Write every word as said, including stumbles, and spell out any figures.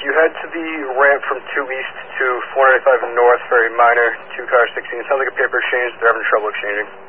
you head to the ramp from two east to four ninety-five north, very minor, two car sixteen. It sounds like a paper exchange. They're having trouble exchanging.